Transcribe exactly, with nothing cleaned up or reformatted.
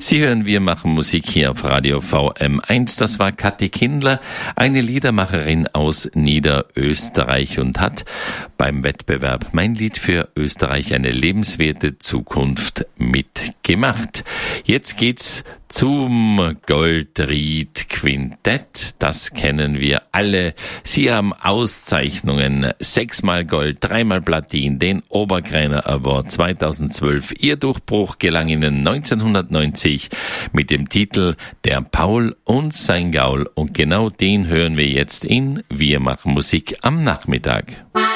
Sie hören, wir machen Musik hier auf Radio V M eins. Das war Kathi Kindler, eine Liedermacherin aus Niederösterreich und hat beim Wettbewerb Mein Lied für Österreich eine lebenswerte Zukunft mitgemacht. Jetzt geht's zum Goldried Quintett. Das kennen wir alle. Sie haben Auszeichnungen. Sechsmal Gold, dreimal Platin, den Oberkreiner Award zweitausendzwölf. Ihr Durchbruch gelang Ihnen neunzehnhundertneunzig mit dem Titel Der Paul und sein Gaul. Und genau den hören wir jetzt in Wir machen Musik am Nachmittag.